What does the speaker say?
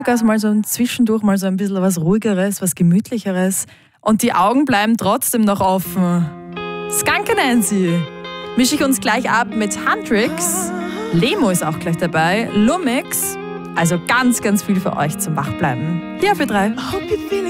Also mal so zwischendurch mal so ein bisschen was Ruhigeres, was Gemütlicheres. Und die Augen bleiben trotzdem noch offen. Skanka Nancy mische ich uns gleich ab mit Huntrix. Lemo ist auch gleich dabei. Lumix. Also ganz, ganz viel für euch zum Wachbleiben. Hier für 3.